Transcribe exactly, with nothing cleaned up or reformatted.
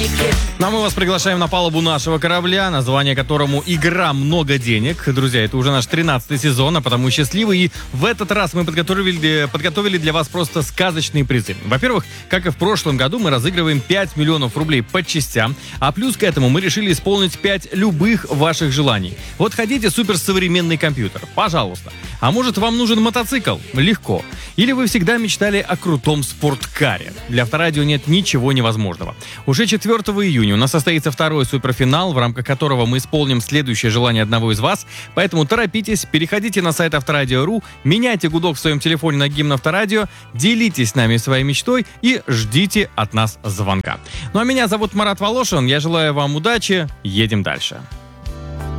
Ну, а мы вас приглашаем на палубу нашего корабля, название которому «Игра много денег». Друзья, это уже наш тринадцатый сезон, а потому счастливы. И в этот раз мы подготовили, подготовили для вас просто сказочные призы. Во-первых, как и в прошлом году, мы разыгрываем пять миллионов рублей по частям. А плюс к этому мы решили исполнить пять любых ваших желаний. Вот хотите суперсовременный компьютер? Пожалуйста. А может, вам нужен мотоцикл? Легко. Или вы всегда мечтали о крутом спорткаре? Для Авторадио нет ничего невозможного. Уже четвёртого июня у нас состоится второй суперфинал, в рамках которого мы исполним следующее желание одного из вас. Поэтому торопитесь, переходите на сайт авторадио точка ру, меняйте гудок в своем телефоне на гимн Авторадио, делитесь с нами своей мечтой и ждите от нас звонка. Ну а меня зовут Марат Волошин, я желаю вам удачи, едем дальше.